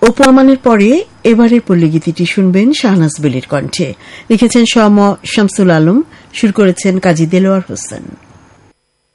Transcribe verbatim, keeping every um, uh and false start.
উপমানের পরে এবারের পল্লীগীতিটি শুনবেন শাহনাজ বেলির কণ্ঠে। লিখেছেন শামসুল আলম, সুর করেছেন কাজী দেলোয়ার হোসেন।